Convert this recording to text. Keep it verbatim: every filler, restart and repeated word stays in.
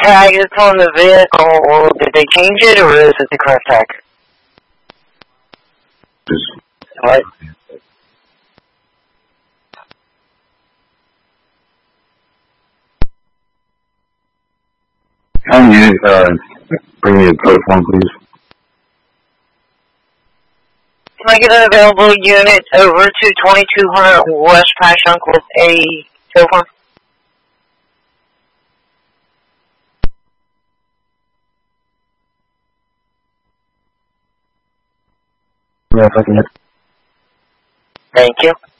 tag that's on the vehicle, or did they change it, or is it the correct tag? What? Can you uh, bring me a code form, please? Can I get an available unit over to twenty-two hundred West Passyunk with a cell phone? Yeah, if I can. Thank you.